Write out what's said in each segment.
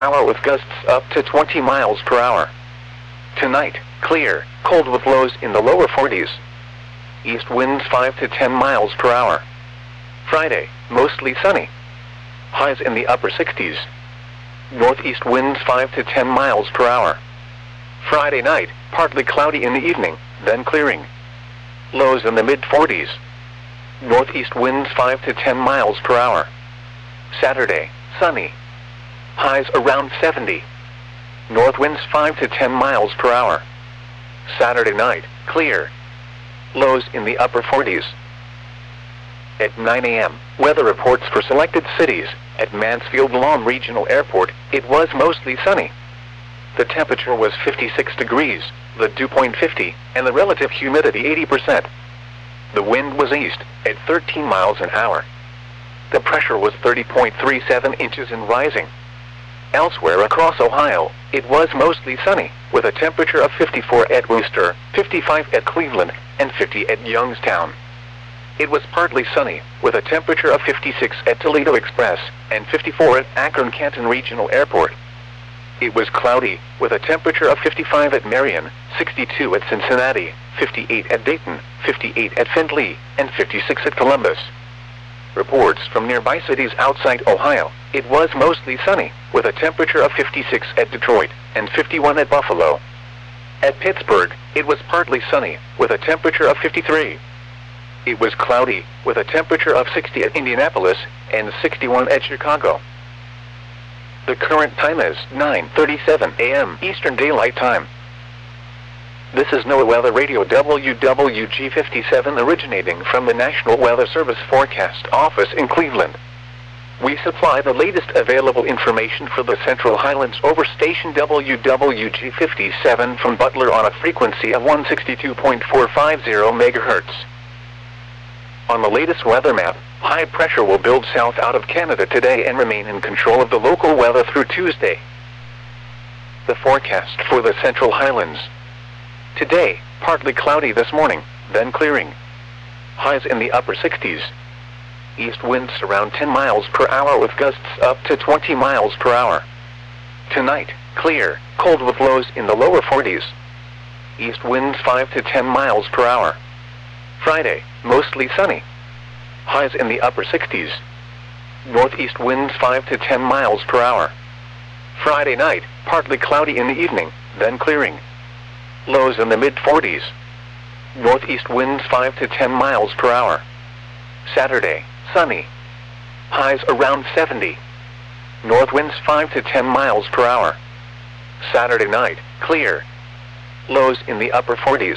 hour with gusts up to 20 miles per hour. Tonight, clear, cold with lows in the lower 40s. East winds 5 to 10 miles per hour. Friday, mostly sunny. Highs in the upper 60s. Northeast winds 5 to 10 miles per hour. Friday night, partly cloudy in the evening, then clearing. Lows in the mid-40s. Northeast winds 5 to 10 miles per hour. Saturday, sunny. Highs around 70. North winds 5 to 10 miles per hour. Saturday night, clear. Lows in the upper 40s. At 9 a.m., weather reports for selected cities. At Mansfield Lawn Regional Airport, it was mostly sunny. The temperature was 56 degrees, the dew point 50, and the relative humidity 80%. The wind was east, at 13 miles an hour. The pressure was 30.37 inches and rising. Elsewhere across Ohio, it was mostly sunny, with a temperature of 54 at Wooster, 55 at Cleveland, and 50 at Youngstown. It was partly sunny, with a temperature of 56 at Toledo Express, and 54 at Akron-Canton Regional Airport. It was cloudy, with a temperature of 55 at Marion, 62 at Cincinnati, 58 at Dayton, 58 at Findlay, and 56 at Columbus. Reports from nearby cities outside Ohio, it was mostly sunny, with a temperature of 56 at Detroit, and 51 at Buffalo. At Pittsburgh, it was partly sunny, with a temperature of 53. It was cloudy, with a temperature of 60 at Indianapolis, and 61 at Chicago. The current time is 9:37 a.m. Eastern Daylight Time. This is NOAA Weather Radio WWG57 originating from the National Weather Service Forecast Office in Cleveland. We supply the latest available information for the Central Highlands over station WWG57 from Butler on a frequency of 162.450 MHz. On the latest weather map, high pressure will build south out of Canada today and remain in control of the local weather through Tuesday. The forecast for the Central Highlands. Today, partly cloudy this morning, then clearing. Highs in the upper 60s. East winds around 10 miles per hour with gusts up to 20 miles per hour. Tonight, clear, cold with lows in the lower 40s. East winds 5 to 10 miles per hour. Friday, mostly sunny. Highs in the upper 60s. Northeast winds 5 to 10 miles per hour. Friday night, partly cloudy in the evening, then clearing. Lows in the mid-40s. Northeast winds 5 to 10 miles per hour. Saturday, sunny. Highs around 70. North winds 5 to 10 miles per hour. Saturday night, clear. Lows in the upper 40s.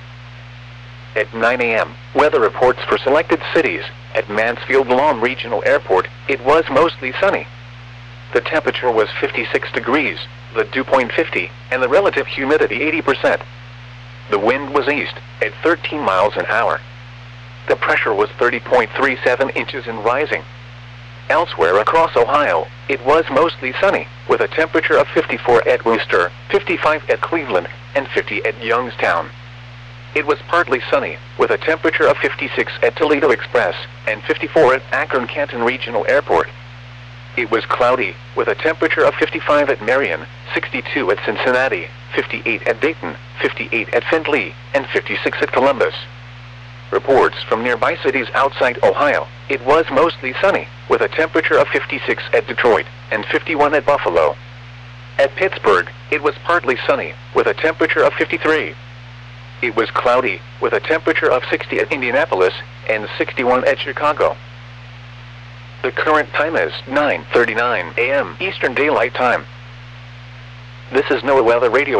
At 9 a.m., weather reports for selected cities. At Mansfield Lawn Regional Airport, it was mostly sunny. The temperature was 56 degrees, the dew point 50, and the relative humidity 80%. The wind was east, at 13 miles an hour. The pressure was 30.37 inches and rising. Elsewhere across Ohio, it was mostly sunny, with a temperature of 54 at Wooster, 55 at Cleveland, and 50 at Youngstown. It was partly sunny, with a temperature of 56 at Toledo Express, and 54 at Akron-Canton Regional Airport. It was cloudy, with a temperature of 55 at Marion, 62 at Cincinnati, 58 at Dayton, 58 at Findlay, and 56 at Columbus. Reports from nearby cities outside Ohio, it was mostly sunny, with a temperature of 56 at Detroit, and 51 at Buffalo. At Pittsburgh, it was partly sunny, with a temperature of 53. It was cloudy, with a temperature of 60 at Indianapolis, and 61 at Chicago. The current time is 9:39 a.m. Eastern Daylight Time. This is NOAA Weather Radio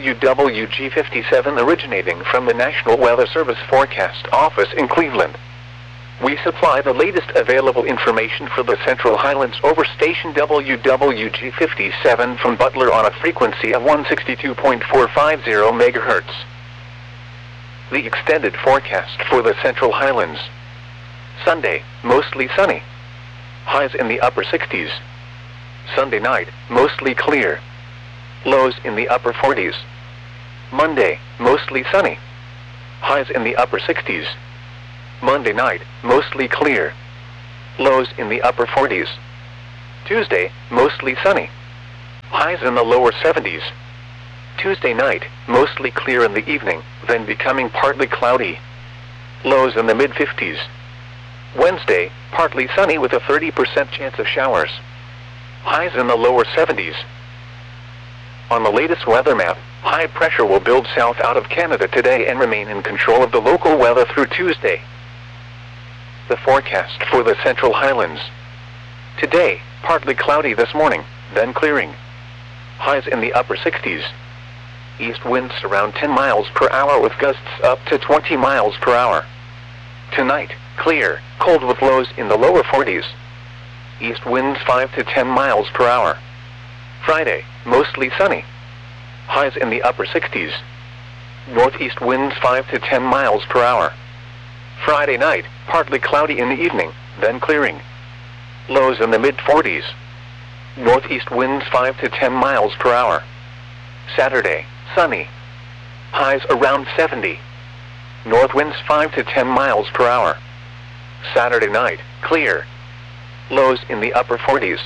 WWG57 originating from the National Weather Service Forecast Office in Cleveland. We supply the latest available information for the Central Highlands over station WWG57 from Butler on a frequency of 162.450 MHz. The extended forecast for the Central Highlands. Sunday, mostly sunny. Highs in the upper 60s. Sunday night, mostly clear. Lows in the upper 40s. Monday, mostly sunny. Highs in the upper 60s. Monday night, mostly clear. Lows in the upper 40s. Tuesday, mostly sunny. highs in the lower 70s. Tuesday night, mostly clear in the evening, then becoming partly cloudy. Lows in the mid-50s. Wednesday, partly sunny with a 30% chance of showers. Highs in the lower 70s. On the latest weather map, high pressure will build south out of Canada today and remain in control of the local weather through Tuesday. The forecast for the Central Highlands. Today, partly cloudy this morning, then clearing. Highs in the upper 60s. East winds around 10 miles per hour with gusts up to 20 miles per hour. Tonight, clear, cold with lows in the lower 40s. East winds 5 to 10 miles per hour. Friday, mostly sunny. Highs in the upper 60s. Northeast winds 5 to 10 miles per hour. Friday night, partly cloudy in the evening, then clearing. Lows in the mid-40s. Northeast winds 5 to 10 miles per hour. Saturday, sunny. Highs around 70. North winds 5 to 10 miles per hour. Saturday night, clear. Lows in the upper 40s.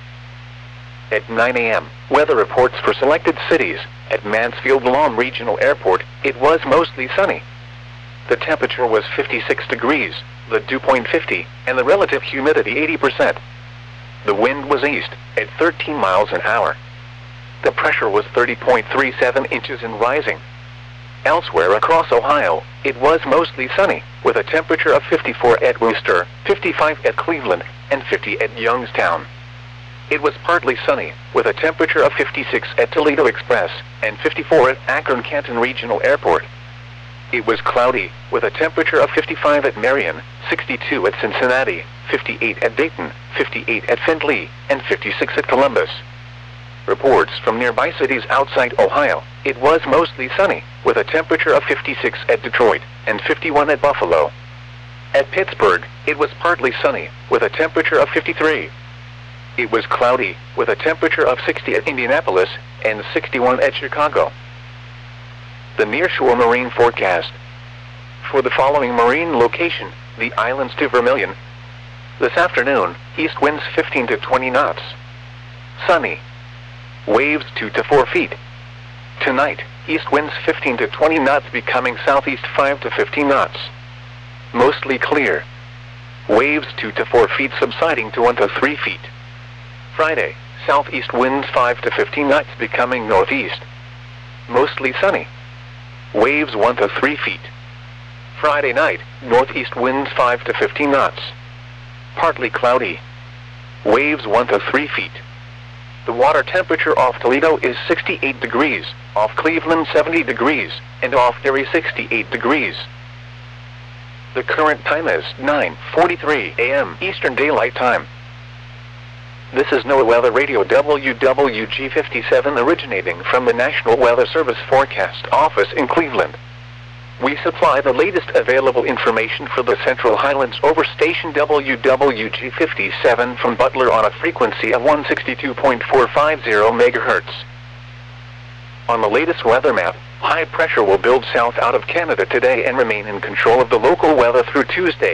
At 9 a.m., weather reports for selected cities. At Mansfield Lawn Regional Airport, it was mostly sunny. The temperature was 56 degrees, the dew point 50, and the relative humidity 80%. The wind was east, at 13 miles an hour. The pressure was 30.37 inches and rising. Elsewhere across Ohio, it was mostly sunny, with a temperature of 54 at Worcester, 55 at Cleveland, and 50 at Youngstown. It was partly sunny, with a temperature of 56 at Toledo Express, and 54 at Akron-Canton Regional Airport. It was cloudy, with a temperature of 55 at Marion, 62 at Cincinnati, 58 at Dayton, 58 at Findlay, and 56 at Columbus. Reports from nearby cities outside Ohio, it was mostly sunny, with a temperature of 56 at Detroit, and 51 at Buffalo. At Pittsburgh, it was partly sunny, with a temperature of 53. It was cloudy, with a temperature of 60 at Indianapolis, and 61 at Chicago. The nearshore marine forecast. For the following marine location, the islands to Vermilion. This afternoon, east winds 15 to 20 knots. Sunny. Waves 2 to 4 feet. Tonight, east winds 15 to 20 knots becoming southeast 5 to 15 knots. Mostly clear. Waves 2 to 4 feet subsiding to 1 to 3 feet. Friday, southeast winds 5 to 15 knots becoming northeast. Mostly sunny. Waves 1 to 3 feet. Friday night, northeast winds 5 to 15 knots. Partly cloudy. Waves 1 to 3 feet. The water temperature off Toledo is 68 degrees, off Cleveland 70 degrees, and off Erie 68 degrees. The current time is 9:43 a.m. Eastern Daylight Time. This is NOAA Weather Radio WWG57 originating from the National Weather Service Forecast Office in Cleveland. We supply the latest available information for the Central Highlands over station WWG57 from Butler on a frequency of 162.450 MHz. On the latest weather map, high pressure will build south out of Canada today and remain in control of the local weather through Tuesday.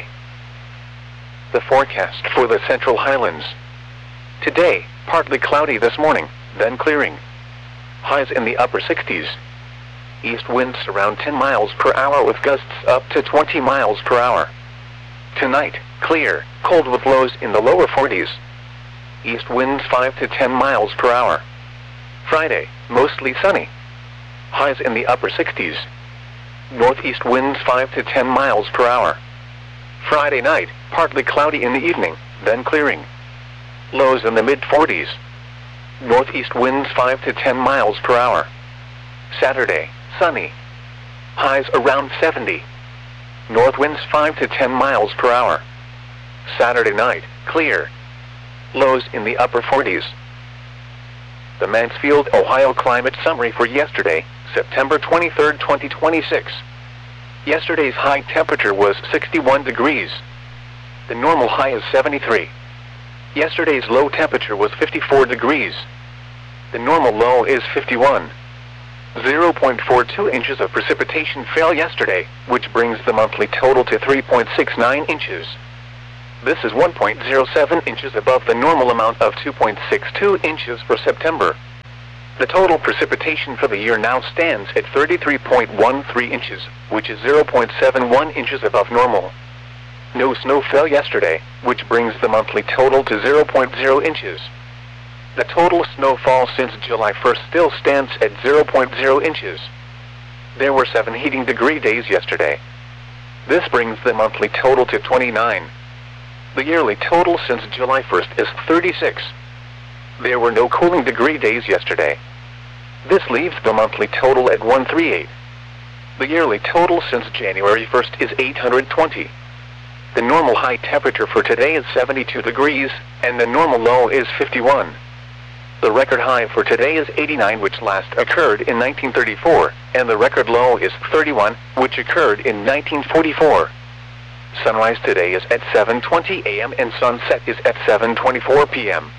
The forecast for the Central Highlands. Today, partly cloudy this morning, then clearing. Highs in the upper 60s. East winds around 10 miles per hour with gusts up to 20 miles per hour. Tonight, clear, cold with lows in the lower 40s. East winds 5 to 10 miles per hour. Friday, mostly sunny. Highs in the upper 60s. Northeast winds 5 to 10 miles per hour. Friday night, partly cloudy in the evening, then clearing. Lows in the mid-40s. Northeast winds 5 to 10 miles per hour. Saturday, sunny. Highs around 70. North winds 5 to 10 miles per hour. Saturday night, clear. Lows in the upper 40s. The Mansfield, Ohio climate summary for yesterday, September 23, 2026. Yesterday's high temperature was 61 degrees. The normal high is 73. Yesterday's low temperature was 54 degrees. The normal low is 51. 0.42 inches of precipitation fell yesterday, which brings the monthly total to 3.69 inches. This is 1.07 inches above the normal amount of 2.62 inches for September. The total precipitation for the year now stands at 33.13 inches, which is 0.71 inches above normal. No snow fell yesterday, which brings the monthly total to 0.0 inches. The total snowfall since July 1st still stands at 0.0 inches. There were 7 heating degree days yesterday. This brings the monthly total to 29. The yearly total since July 1st is 36. There were no cooling degree days yesterday. This leaves the monthly total at 138. The yearly total since January 1st is 820. The normal high temperature for today is 72 degrees, and the normal low is 51. The record high for today is 89, which last occurred in 1934, and the record low is 31, which occurred in 1944. Sunrise today is at 7:20 a.m. and sunset is at 7:24 p.m.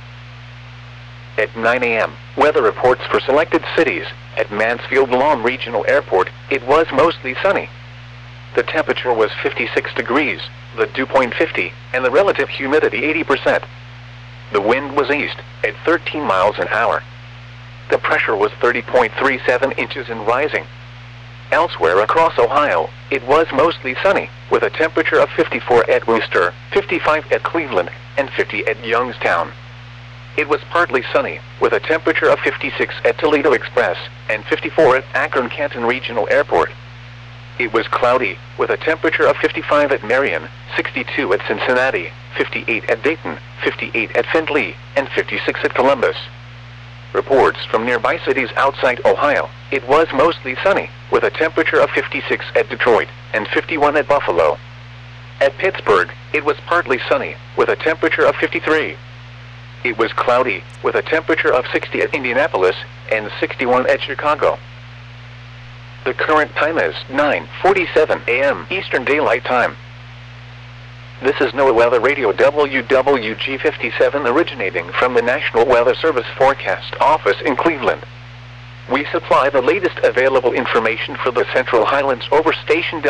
At 9 a.m., weather reports for selected cities. At Mansfield Lawn Regional Airport, it was mostly sunny. The temperature was 56 degrees, the dew point 50, and the relative humidity 80%. The wind was east, at 13 miles an hour. The pressure was 30.37 inches and rising. Elsewhere across Ohio, it was mostly sunny, with a temperature of 54 at Wooster, 55 at Cleveland, and 50 at Youngstown. It was partly sunny, with a temperature of 56 at Toledo Express, and 54 at Akron-Canton Regional Airport. It was cloudy, with a temperature of 55 at Marion, 62 at Cincinnati, 58 at Dayton, 58 at Findlay, and 56 at Columbus. Reports from nearby cities outside Ohio, it was mostly sunny, with a temperature of 56 at Detroit, and 51 at Buffalo. At Pittsburgh, it was partly sunny, with a temperature of 53. It was cloudy, with a temperature of 60 at Indianapolis, and 61 at Chicago. The current time is 9:47 a.m. Eastern Daylight Time. This is NOAA Weather Radio WWG57 originating from the National Weather Service Forecast Office in Cleveland. We supply the latest available information for the Central Highlands over station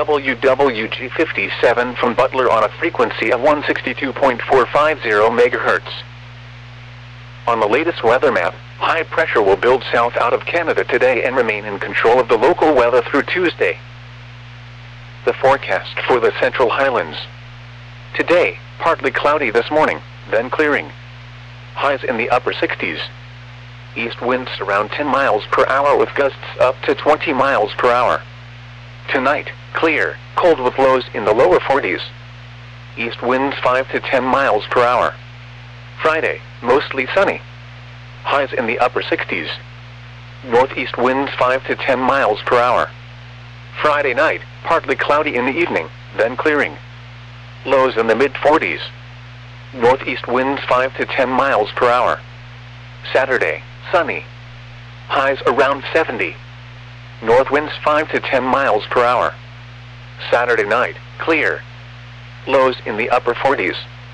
WWG57 from Butler on a frequency of 162.450 MHz. On the latest weather map, high pressure will build south out of Canada today and remain in control of the local weather through Tuesday. The forecast for the Central Highlands. Today, partly cloudy this morning, then clearing. Highs in the upper 60s. East winds around 10 miles per hour with gusts up to 20 miles per hour. Tonight, clear, cold with lows in the lower 40s. East winds 5 to 10 miles per hour. Friday, mostly sunny. Highs in the upper 60s. Northeast winds 5 to 10 miles per hour. Friday night, partly cloudy in the evening, then clearing. Lows in the mid-40s. Northeast winds 5 to 10 miles per hour. Saturday, sunny. Highs around 70. North winds 5 to 10 miles per hour. Saturday night, clear. Lows in the upper 40s.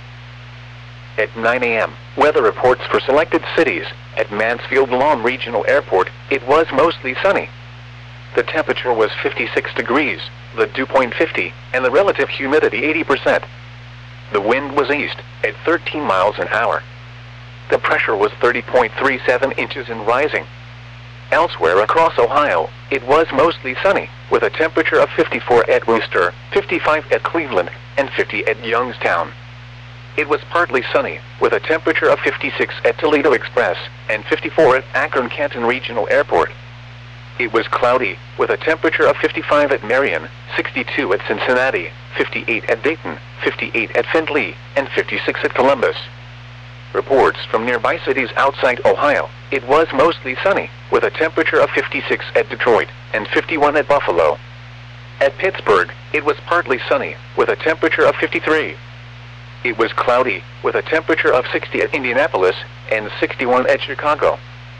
At 9 a.m., weather reports for selected cities. At Mansfield Lawn Regional Airport, it was mostly sunny. The temperature was 56 degrees, the dew point 50, and the relative humidity 80%. The wind was east, at 13 miles an hour. The pressure was 30.37 inches and rising. Elsewhere across Ohio, it was mostly sunny, with a temperature of 54 at Wooster, 55 at Cleveland, and 50 at Youngstown. It was partly sunny, with a temperature of 56 at Toledo Express, and 54 at Akron-Canton Regional Airport. It was cloudy, with a temperature of 55 at Marion, 62 at Cincinnati, 58 at Dayton, 58 at Findlay, and 56 at Columbus. Reports from nearby cities outside Ohio, it was mostly sunny, with a temperature of 56 at Detroit, and 51 at Buffalo. At Pittsburgh, it was partly sunny, with a temperature of 53. It was cloudy, with a temperature of 60 at Indianapolis, and 61 at Chicago.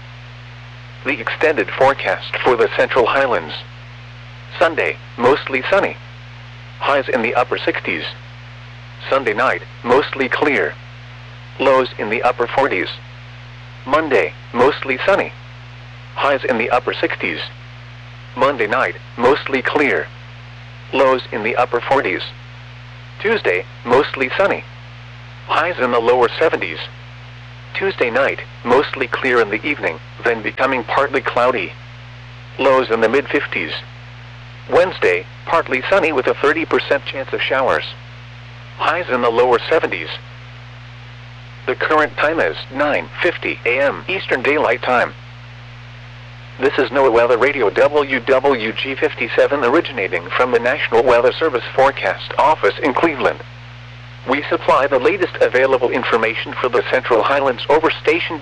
The extended forecast for the Central Highlands. Sunday, mostly sunny. Highs in the upper 60s. Sunday night, mostly clear. Lows in the upper 40s. Monday, mostly sunny. Highs in the upper 60s. Monday night, mostly clear. Lows in the upper 40s. Tuesday, mostly sunny. Highs in the lower 70s. Tuesday night, mostly clear in the evening, then becoming partly cloudy. Lows in the mid-50s. Wednesday, partly sunny with a 30% chance of showers. Highs in the lower 70s. The current time is 9:50 a.m. Eastern Daylight Time. This is NOAA Weather Radio WWG57 originating from the National Weather Service Forecast Office in Cleveland. We supply the latest available information for the Central Highlands over station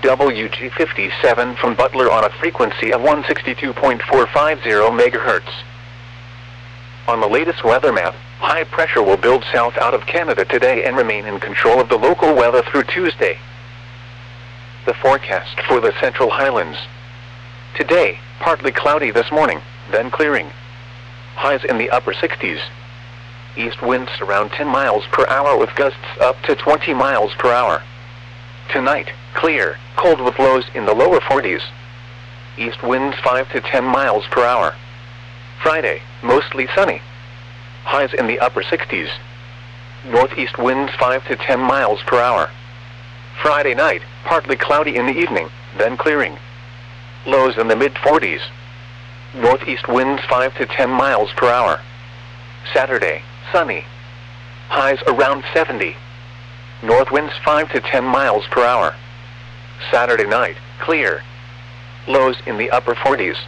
WWG57 from Butler on a frequency of 162.450 MHz. On the latest weather map, high pressure will build south out of Canada today and remain in control of the local weather through Tuesday. The forecast for the Central Highlands. Today, partly cloudy this morning, then clearing. Highs in the upper 60s. East winds around 10 miles per hour with gusts up to 20 miles per hour. Tonight, clear, cold with lows in the lower 40s. East winds 5 to 10 miles per hour. Friday, mostly sunny. Highs in the upper 60s. Northeast winds 5 to 10 miles per hour. Friday night, partly cloudy in the evening, then clearing. Lows in the mid-40s. Northeast winds 5 to 10 miles per hour. Saturday, sunny. Highs around 70. North winds 5 to 10 miles per hour. Saturday night, clear. Lows in the upper 40s.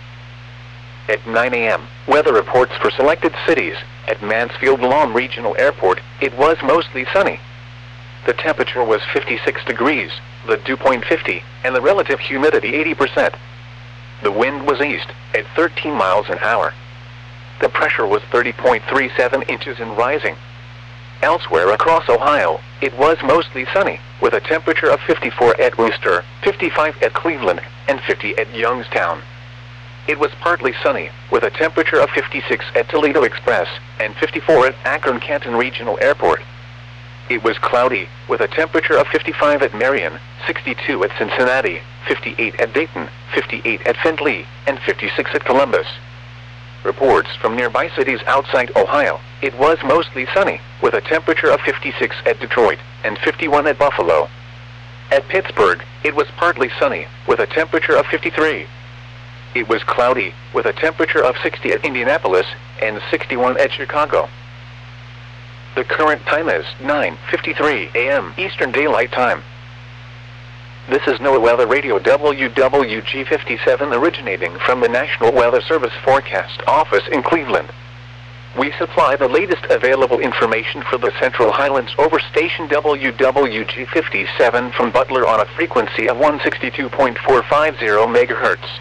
At 9 a.m., weather reports for selected cities. At Mansfield Lawn Regional Airport, it was mostly sunny. The temperature was 56 degrees, the dew point 50, and the relative humidity 80%. The wind was east, at 13 miles an hour. The pressure was 30.37 inches and rising. Elsewhere across Ohio, it was mostly sunny, with a temperature of 54 at Wooster, 55 at Cleveland, and 50 at Youngstown. It was partly sunny, with a temperature of 56 at Toledo Express, and 54 at Akron-Canton Regional Airport. It was cloudy, with a temperature of 55 at Marion, 62 at Cincinnati, 58 at Dayton, 58 at Findlay, and 56 at Columbus. Reports from nearby cities outside Ohio, it was mostly sunny, with a temperature of 56 at Detroit, and 51 at Buffalo. At Pittsburgh, it was partly sunny, with a temperature of 53. It was cloudy, with a temperature of 60 at Indianapolis, and 61 at Chicago. The current time is 9:53 a.m. Eastern Daylight Time. This is NOAA Weather Radio WWG57 originating from the National Weather Service Forecast Office in Cleveland. We supply the latest available information for the Central Highlands over station WWG57 from Butler on a frequency of 162.450 MHz.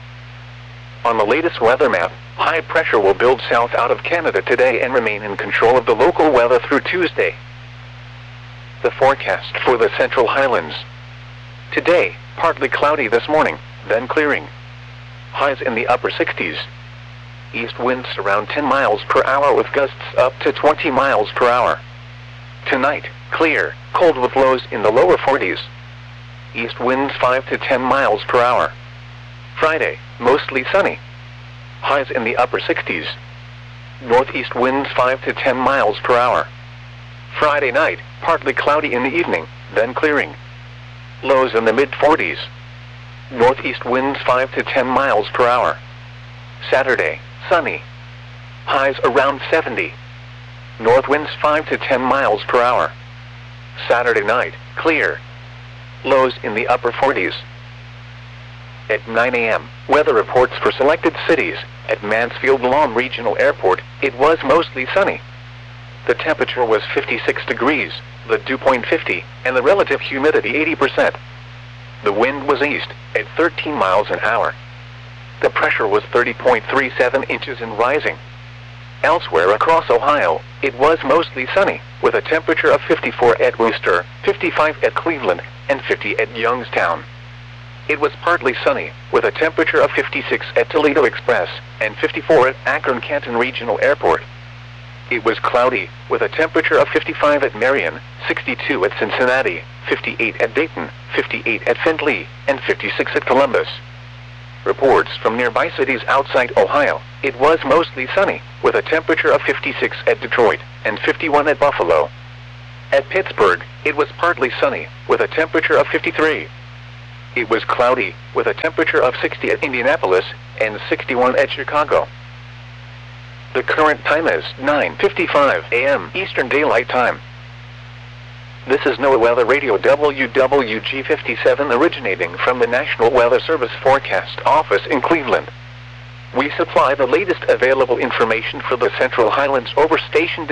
On the latest weather map, high pressure will build south out of Canada today and remain in control of the local weather through Tuesday. The forecast for the Central Highlands. Today, partly cloudy this morning, then clearing. Highs in the upper 60s. East winds around 10 miles per hour with gusts up to 20 miles per hour. Tonight, clear, cold with lows in the lower 40s. East winds 5 to 10 miles per hour. Friday, mostly sunny. Highs in the upper 60s. Northeast winds 5 to 10 miles per hour. Friday night, partly cloudy in the evening, then clearing. Lows in the mid-40s. Northeast winds 5 to 10 miles per hour. Saturday, sunny. Highs around 70. North winds 5 to 10 miles per hour. Saturday night, clear. Lows in the upper 40s. At 9 a.m., weather reports for selected cities. At Mansfield Lawn Regional Airport, it was mostly sunny. The temperature was 56 degrees, the dew point 50, and the relative humidity 80%. The wind was east, at 13 miles an hour. The pressure was 30.37 inches and rising. Elsewhere across Ohio, it was mostly sunny, with a temperature of 54 at Wooster, 55 at Cleveland, and 50 at Youngstown. It was partly sunny, with a temperature of 56 at Toledo Express, and 54 at Akron-Canton Regional Airport. It was cloudy, with a temperature of 55 at Marion, 62 at Cincinnati, 58 at Dayton, 58 at Findlay, and 56 at Columbus. Reports from nearby cities outside Ohio, it was mostly sunny, with a temperature of 56 at Detroit, and 51 at Buffalo. At Pittsburgh, it was partly sunny, with a temperature of 53. It was cloudy, with a temperature of 60 at Indianapolis and 61 at Chicago. The current time is 9:55 a.m. Eastern Daylight Time. This is NOAA Weather Radio WWG57 originating from the National Weather Service Forecast Office in Cleveland. We supply the latest available information for the Central Highlands over station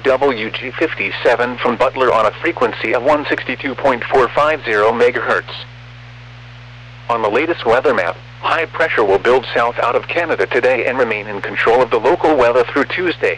WWG57 from Butler on a frequency of 162.450 MHz. On the latest weather map, high pressure will build south out of Canada today and remain in control of the local weather through Tuesday.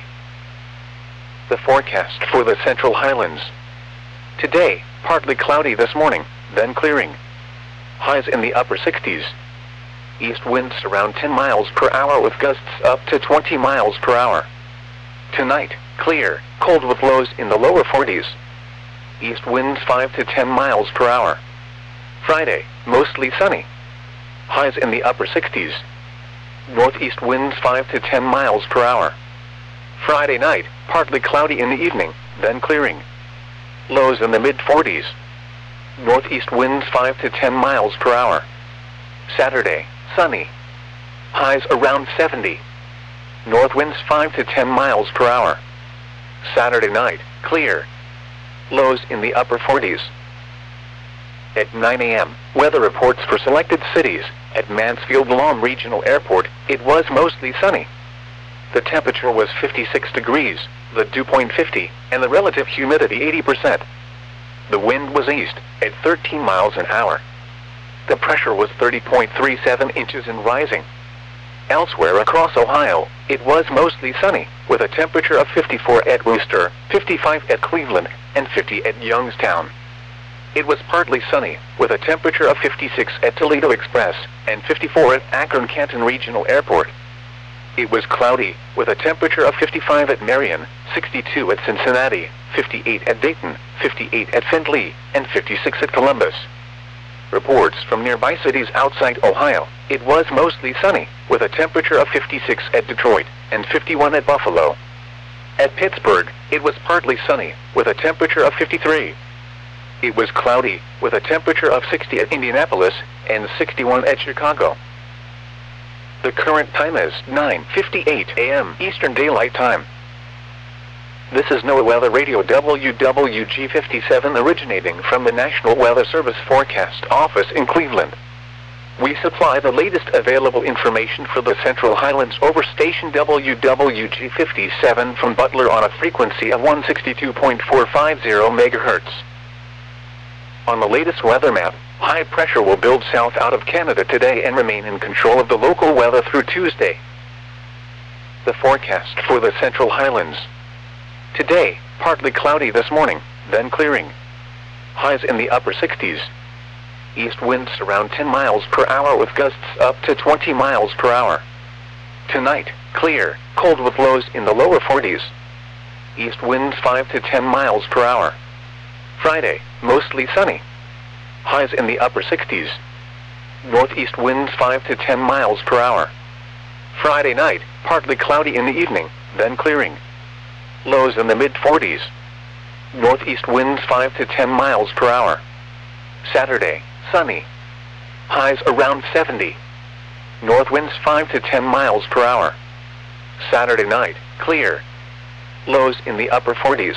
The forecast for the Central Highlands. Today, partly cloudy this morning, then clearing. Highs in the upper 60s. East winds around 10 miles per hour with gusts up to 20 miles per hour. Tonight, clear, cold with lows in the lower 40s. East winds 5 to 10 miles per hour. Friday, mostly sunny. Highs in the upper 60s. Northeast winds 5 to 10 miles per hour. Friday night, partly cloudy in the evening, then clearing. Lows in the mid-40s. Northeast winds 5 to 10 miles per hour. Saturday, sunny. Highs around 70. North winds 5 to 10 miles per hour. Saturday night, clear. Lows in the upper 40s. At 9 a.m., weather reports for selected cities. At Mansfield-Lom Regional Airport, it was mostly sunny. The temperature was 56 degrees, the dew point 50, and the relative humidity 80%. The wind was east, at 13 miles an hour. The pressure was 30.37 inches and rising. Elsewhere across Ohio, it was mostly sunny, with a temperature of 54 at Wooster, 55 at Cleveland, and 50 at Youngstown. It was partly sunny, with a temperature of 56 at Toledo Express, and 54 at Akron-Canton Regional Airport. It was cloudy, with a temperature of 55 at Marion, 62 at Cincinnati, 58 at Dayton, 58 at Findlay, and 56 at Columbus. Reports from nearby cities outside Ohio, it was mostly sunny, with a temperature of 56 at Detroit, and 51 at Buffalo. At Pittsburgh, it was partly sunny, with a temperature of 53. It was cloudy, with a temperature of 60 at Indianapolis, and 61 at Chicago. The current time is 9:58 a.m. Eastern Daylight Time. This is NOAA Weather Radio WWG57 originating from the National Weather Service Forecast Office in Cleveland. We supply the latest available information for the Central Highlands over station WWG57 from Butler on a frequency of 162.450 MHz. On the latest weather map, high pressure will build south out of Canada today and remain in control of the local weather through Tuesday. The forecast for the Central Highlands. Today, partly cloudy this morning, then clearing. Highs in the upper 60s. East winds around 10 miles per hour with gusts up to 20 miles per hour. Tonight, clear, cold with lows in the lower 40s. East winds 5 to 10 miles per hour. Friday, mostly sunny. Highs in the upper 60s. Northeast winds 5 to 10 miles per hour. Friday night, partly cloudy in the evening, then clearing. Lows in the mid-40s. Northeast winds 5 to 10 miles per hour. Saturday, sunny. Highs around 70. North winds 5 to 10 miles per hour. Saturday night, clear. Lows in the upper 40s.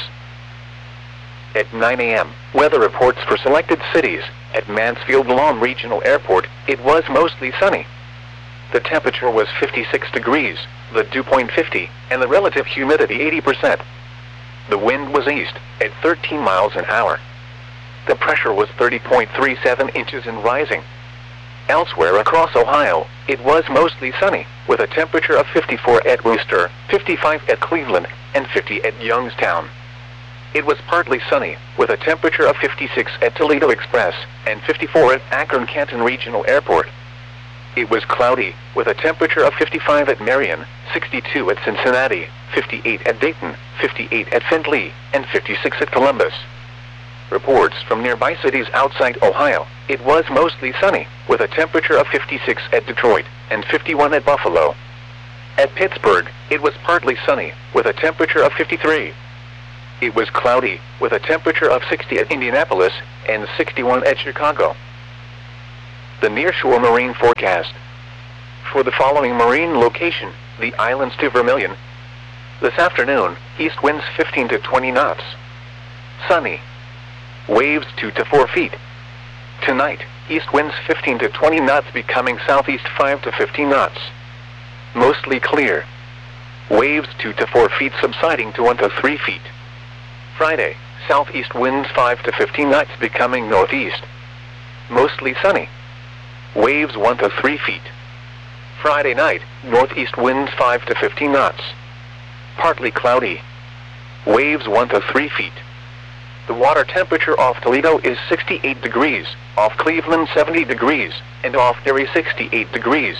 At 9 a.m., weather reports for selected cities. At Mansfield-Lom Regional Airport, it was mostly sunny. The temperature was 56 degrees, the dew point 50, and the relative humidity 80%. The wind was east, at 13 miles an hour. The pressure was 30.37 inches and rising. Elsewhere across Ohio, it was mostly sunny, with a temperature of 54 at Wooster, 55 at Cleveland, and 50 at Youngstown. It was partly sunny, with a temperature of 56 at Toledo Express, and 54 at Akron-Canton Regional Airport. It was cloudy, with a temperature of 55 at Marion, 62 at Cincinnati, 58 at Dayton, 58 at Findlay, and 56 at Columbus. Reports from nearby cities outside Ohio, it was mostly sunny, with a temperature of 56 at Detroit, and 51 at Buffalo. At Pittsburgh, it was partly sunny, with a temperature of 53. It was cloudy, with a temperature of 60 at Indianapolis, and 61 at Chicago. the nearshore marine forecast. For the following marine location, the islands to Vermilion. This afternoon, east winds 15 to 20 knots. Sunny. Waves 2 to 4 feet. Tonight, east winds 15 to 20 knots becoming southeast 5 to 15 knots. Mostly clear. Waves 2 to 4 feet subsiding to 1 to 3 feet. Friday, southeast winds 5 to 15 knots becoming northeast. Mostly sunny. Waves 1 to 3 feet. Friday night, northeast winds 5 to 15 knots. Partly cloudy. Waves 1 to 3 feet. The water temperature off Toledo is 68 degrees, off Cleveland 70 degrees, and off Erie 68 degrees.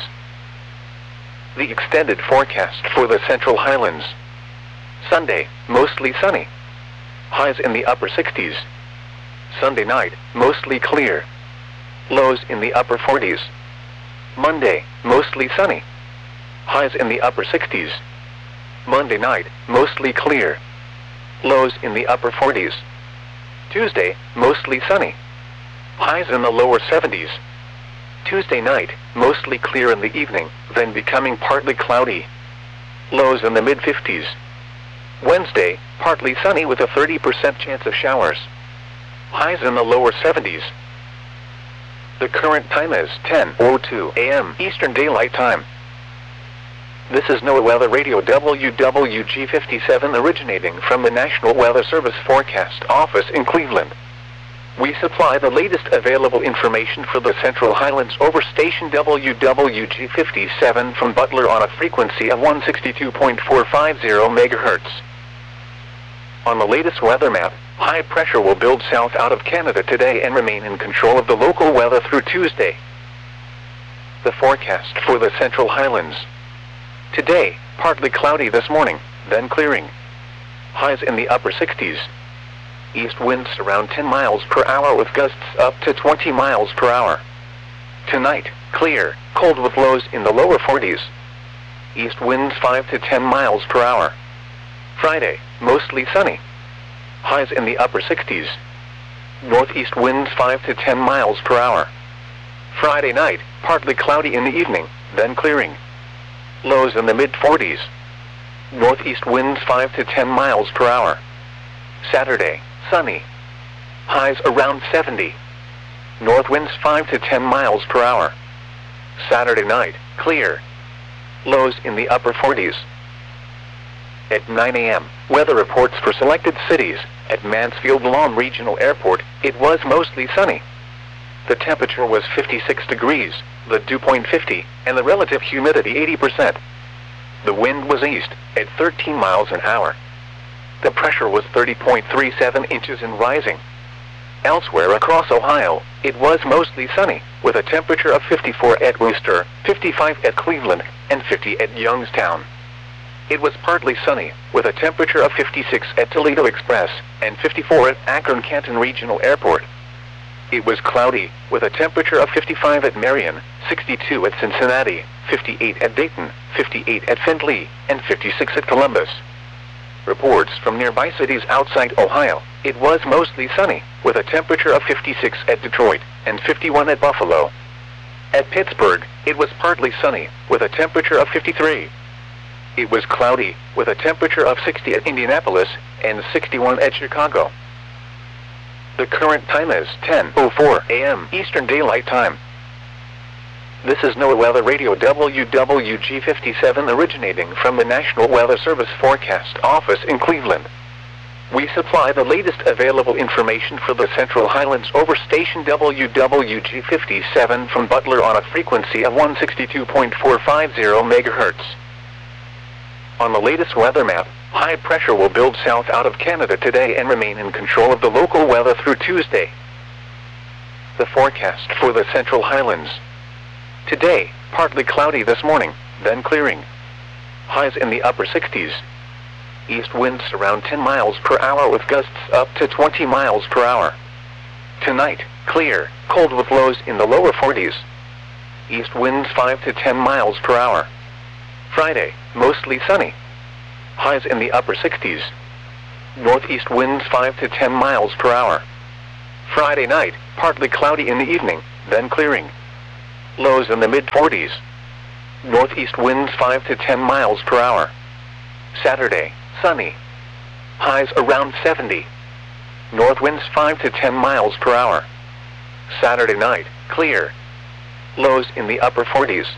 The extended forecast for the Central Highlands. Sunday, mostly sunny. Highs in the upper 60s. Sunday night, mostly clear. Lows in the upper 40s. Monday, mostly sunny. Highs in the upper 60s. Monday night, mostly clear. Lows in the upper 40s. Tuesday, mostly sunny. Highs in the lower 70s. Tuesday night, mostly clear in the evening, then becoming partly cloudy. Lows in the mid-50s. Wednesday, partly sunny with a 30% chance of showers. Highs in the lower 70s. The current time is 10:02 a.m. Eastern Daylight Time. This is NOAA Weather Radio WWG57 originating from the National Weather Service Forecast Office in Cleveland. We supply the latest available information for the Central Highlands over station WWG57 from Butler on a frequency of 162.450 MHz. On the latest weather map, high pressure will build south out of Canada today and remain in control of the local weather through Tuesday. The forecast for the Central Highlands. Today, partly cloudy this morning, then clearing. Highs in the upper 60s. East winds around 10 miles per hour with gusts up to 20 miles per hour. Tonight, clear, cold with lows in the lower 40s. East winds 5 to 10 miles per hour. Friday, mostly sunny. Highs in the upper 60s. Northeast winds 5 to 10 miles per hour. Friday night, partly cloudy in the evening, then clearing. Lows in the mid-40s. Northeast winds 5 to 10 miles per hour. Saturday, sunny. Highs around 70. North winds 5 to 10 miles per hour. Saturday night, clear. Lows in the upper 40s. At 9 a.m., weather reports for selected cities. At Mansfield Lawn Regional Airport, it was mostly sunny. The temperature was 56 degrees, the dew point 50, and the relative humidity 80%. The wind was east, at 13 miles an hour. The pressure was 30.37 inches and rising. Elsewhere across Ohio, it was mostly sunny, with a temperature of 54 at Wooster, 55 at Cleveland, and 50 at Youngstown. It was partly sunny, with a temperature of 56 at Toledo Express, and 54 at Akron-Canton Regional Airport. It was cloudy, with a temperature of 55 at Marion, 62 at Cincinnati, 58 at Dayton, 58 at Findlay, and 56 at Columbus. Reports from nearby cities outside Ohio, it was mostly sunny, with a temperature of 56 at Detroit, and 51 at Buffalo. At Pittsburgh, it was partly sunny, with a temperature of 53. It was cloudy, with a temperature of 60 at Indianapolis, and 61 at Chicago. The current time is 10:04 a.m. Eastern Daylight Time. This is NOAA Weather Radio WWG57 originating from the National Weather Service Forecast Office in Cleveland. We supply the latest available information for the Central Highlands over station WWG57 from Butler on a frequency of 162.450 MHz. On the latest weather map, high pressure will build south out of Canada today and remain in control of the local weather through Tuesday. The forecast for the Central Highlands. Today, partly cloudy this morning, then clearing. Highs in the upper 60s. East winds around 10 miles per hour with gusts up to 20 miles per hour. Tonight, clear, cold with lows in the lower 40s. East winds 5 to 10 miles per hour. Friday, mostly sunny. Highs in the upper 60s. Northeast winds 5 to 10 miles per hour. Friday night, partly cloudy in the evening, then clearing. lows in the mid-40s. Northeast winds 5 to 10 miles per hour. Saturday, sunny. Highs around 70. North winds 5 to 10 miles per hour. Saturday night, clear. Lows in the upper 40s.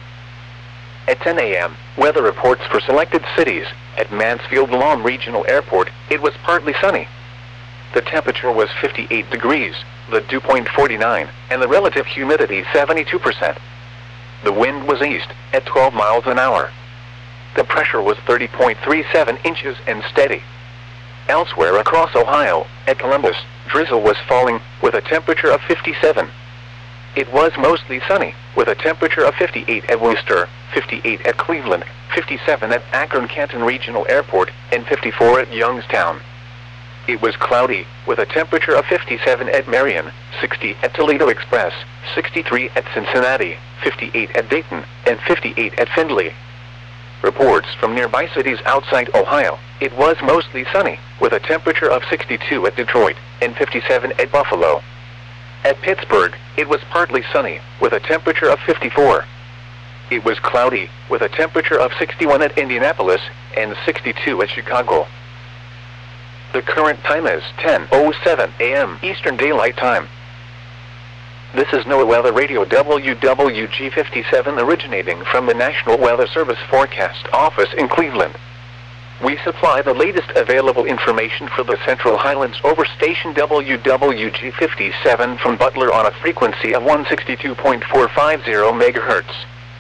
At 10 a.m., weather reports for selected cities. At Mansfield Lawn Regional Airport, it was partly sunny. The temperature was 58 degrees, the dew point 49, and the relative humidity 72%. The wind was east, at 12 miles an hour. The pressure was 30.37 inches and steady. Elsewhere across Ohio, at Columbus, drizzle was falling, with a temperature of 57. It was mostly sunny, with a temperature of 58 at Worcester, 58 at Cleveland, 57 at Akron-Canton Regional Airport, and 54 at Youngstown. It was cloudy, with a temperature of 57 at Marion, 60 at Toledo Express, 63 at Cincinnati, 58 at Dayton, and 58 at Findlay. Reports from nearby cities outside Ohio, it was mostly sunny, with a temperature of 62 at Detroit, and 57 at Buffalo. At Pittsburgh, it was partly sunny, with a temperature of 54. It was cloudy, with a temperature of 61 at Indianapolis, and 62 at Chicago. The current time is 10:07 a.m. Eastern Daylight Time. This is NOAA Weather Radio WWG57 originating from the National Weather Service Forecast Office in Cleveland. We supply the latest available information for the Central Highlands over station WWG57 from Butler on a frequency of 162.450 MHz.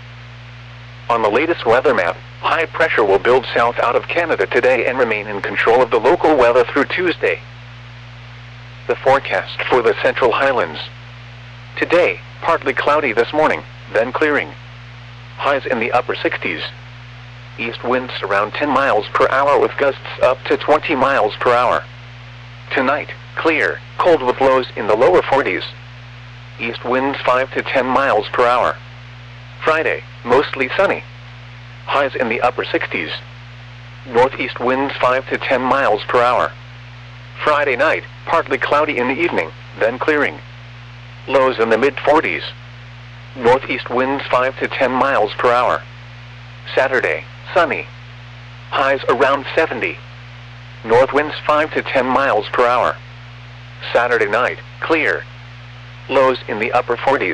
On the latest weather map, high pressure will build south out of Canada today and remain in control of the local weather through Tuesday. The forecast for the Central Highlands. Today, partly cloudy this morning, then clearing. Highs in the upper 60s. East winds around 10 miles per hour with gusts up to 20 miles per hour. Tonight, clear, cold with lows in the lower 40s. East winds 5 to 10 miles per hour. Friday, mostly sunny. Highs in the upper 60s. Northeast winds 5 to 10 miles per hour. Friday night, partly cloudy in the evening, then clearing. Lows in the mid-40s. Northeast winds 5 to 10 miles per hour. Saturday, sunny. Highs around 70. North winds 5 to 10 miles per hour. Saturday night, clear. Lows in the upper 40s.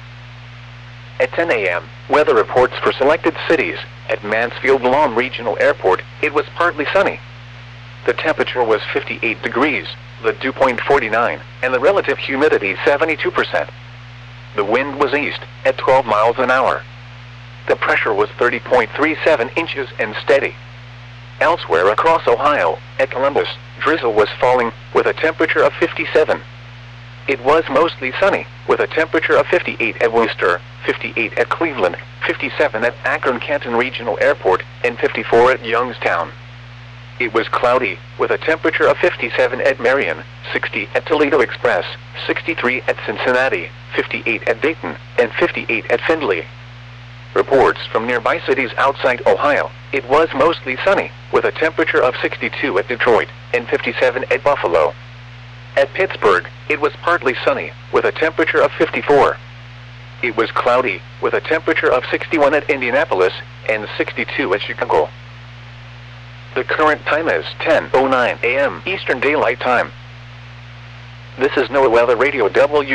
At 10 a.m., weather reports for selected cities. At Mansfield Lawn Regional Airport, it was partly sunny. The temperature was 58 degrees, the dew point 49, and the relative humidity 72%. The wind was east, at 12 miles an hour. The pressure was 30.37 inches and steady. Elsewhere across Ohio, at Columbus, drizzle was falling, with a temperature of 57. It was mostly sunny, with a temperature of 58 at Worcester, 58 at Cleveland, 57 at Akron-Canton Regional Airport, and 54 at Youngstown. It was cloudy, with a temperature of 57 at Marion, 60 at Toledo Express, 63 at Cincinnati, 58 at Dayton, and 58 at Findlay. Reports from nearby cities outside Ohio, it was mostly sunny, with a temperature of 62 at Detroit, and 57 at Buffalo. At Pittsburgh, it was partly sunny, with a temperature of 54. It was cloudy, with a temperature of 61 at Indianapolis, and 62 at Chicago. The current time is 10:09 a.m. Eastern Daylight Time. This is NOAA Weather Radio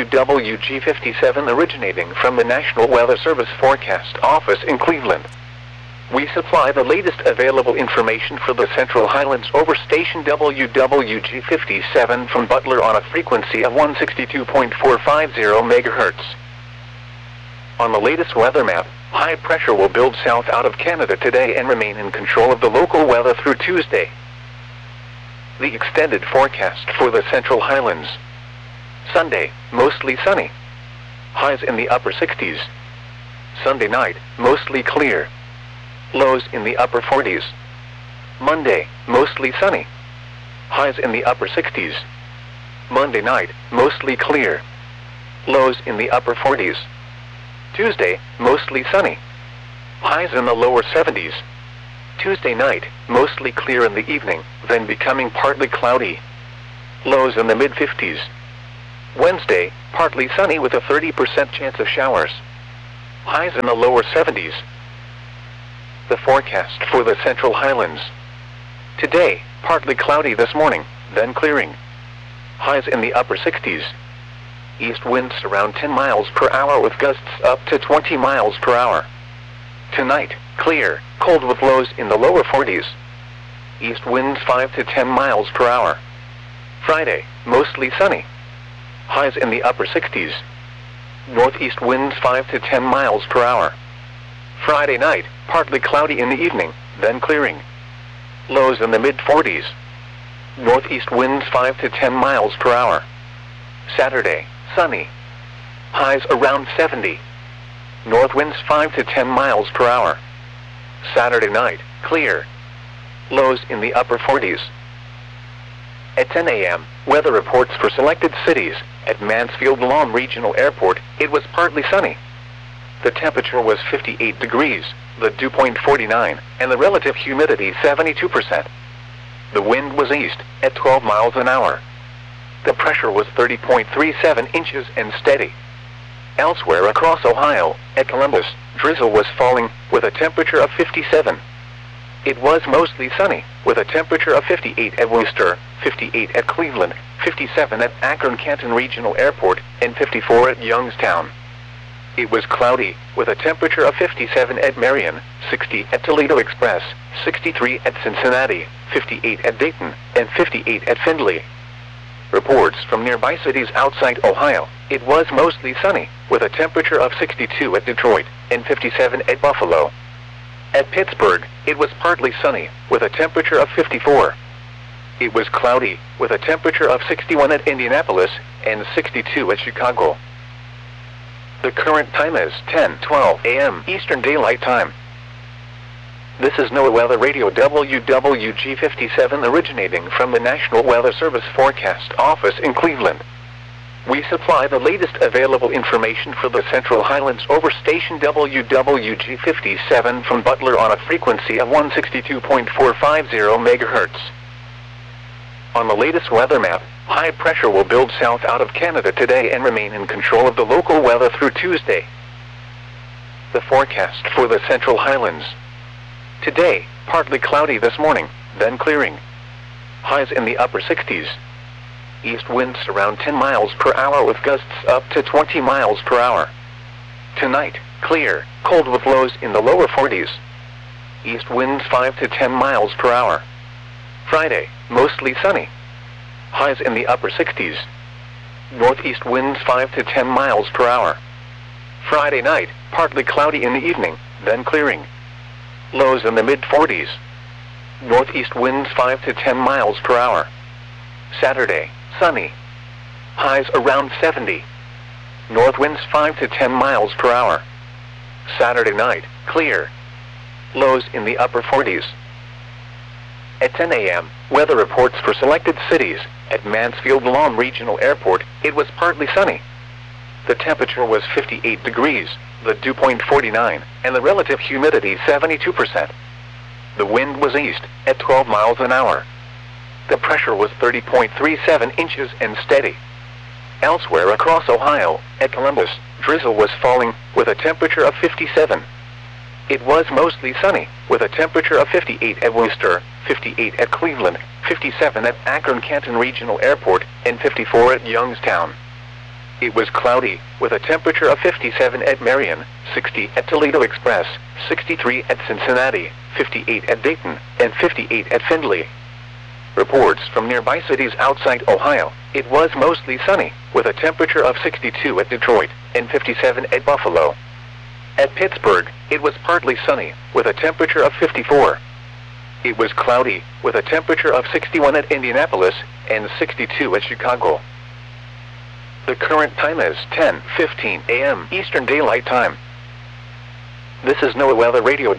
WWG57 originating from the National Weather Service Forecast Office in Cleveland. We supply the latest available information for the Central Highlands over station WWG57 from Butler on a frequency of 162.450 MHz. On the latest weather map, high pressure will build south out of Canada today and remain in control of the local weather through Tuesday. The extended forecast for the Central Highlands. Sunday, mostly sunny. Highs in the upper 60s. Sunday night, mostly clear. Lows in the upper 40s. Monday, mostly sunny. Highs in the upper 60s. Monday night, mostly clear. Lows in the upper 40s. Tuesday, mostly sunny. Highs in the lower 70s. Tuesday night, mostly clear in the evening, then becoming partly cloudy. Lows in the mid-50s. Wednesday, partly sunny with a 30% chance of showers. highs in the lower 70s. The forecast for the Central Highlands. Today, partly cloudy this morning, then clearing. Highs in the upper 60s. East winds around 10 miles per hour with gusts up to 20 miles per hour. Tonight, clear, cold with lows in the lower 40s. East winds 5 to 10 miles per hour. Friday, mostly sunny. Highs in the upper 60s. Northeast winds 5 to 10 miles per hour. Friday night, partly cloudy in the evening, then clearing. Lows in the mid-40s. Northeast winds 5 to 10 miles per hour. Saturday, sunny. Highs around 70. North winds 5 to 10 miles per hour. Saturday night, clear. Lows in the upper 40s. At 10 a.m., weather reports for selected cities. At Mansfield-Lahm Regional Airport, it was partly sunny. The temperature was 58 degrees, the dew point 49, and the relative humidity 72%. The wind was east, at 12 miles an hour. The pressure was 30.37 inches and steady. Elsewhere across Ohio, at Columbus, drizzle was falling, with a temperature of 57. It was mostly sunny, with a temperature of 58 at Worcester, 58 at Cleveland, 57 at Akron-Canton Regional Airport, and 54 at Youngstown. It was cloudy, with a temperature of 57 at Marion, 60 at Toledo Express, 63 at Cincinnati, 58 at Dayton, and 58 at Findlay. Reports from nearby cities outside Ohio, it was mostly sunny, with a temperature of 62 at Detroit, and 57 at Buffalo. At Pittsburgh, it was partly sunny, with a temperature of 54. It was cloudy, with a temperature of 61 at Indianapolis, and 62 at Chicago. The current time is 10:12 a.m. Eastern Daylight Time. This is NOAA Weather Radio WWG57 originating from the National Weather Service Forecast Office in Cleveland. We supply the latest available information for the Central Highlands over station WWG57 from Butler on a frequency of 162.450 MHz. On the latest weather map, high pressure will build south out of Canada today and remain in control of the local weather through Tuesday. The forecast for the Central Highlands. Today, partly cloudy this morning, then clearing. Highs in the upper 60s. East winds around 10 miles per hour with gusts up to 20 miles per hour. Tonight, clear, cold with lows in the lower 40s. East winds 5 to 10 miles per hour. Friday, mostly sunny. Highs in the upper 60s. Northeast winds 5 to 10 miles per hour. Friday night, partly cloudy in the evening, then clearing. Lows in the mid-40s. Northeast winds 5 to 10 miles per hour. Saturday, sunny. Highs around 70. North winds 5 to 10 miles per hour. Saturday night, clear. Lows in the upper 40s. At 10 a.m., weather reports for selected cities. At Mansfield-Lahm Regional Airport, it was partly sunny. The temperature was 58 degrees, the dew point 49, and the relative humidity 72%. The wind was east, at 12 miles an hour. The pressure was 30.37 inches and steady. Elsewhere across Ohio, at Columbus, drizzle was falling, with a temperature of 57. It was mostly sunny, with a temperature of 58 at Worcester, 58 at Cleveland, 57 at Akron-Canton Regional Airport, and 54 at Youngstown. It was cloudy, with a temperature of 57 at Marion, 60 at Toledo Express, 63 at Cincinnati, 58 at Dayton, and 58 at Findlay. Reports from nearby cities outside Ohio, it was mostly sunny, with a temperature of 62 at Detroit, and 57 at Buffalo. At Pittsburgh, it was partly sunny, with a temperature of 54. It was cloudy, with a temperature of 61 at Indianapolis, and 62 at Chicago. The current time is 10:15 a.m. Eastern Daylight Time. This is NOAA Weather Radio